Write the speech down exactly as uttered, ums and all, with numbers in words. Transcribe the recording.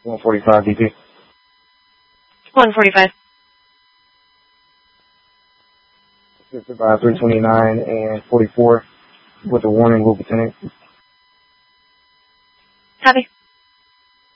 one forty-five D P. one forty-five. Assisted by three twenty-nine and forty-four with a warning, Lieutenant. Copy.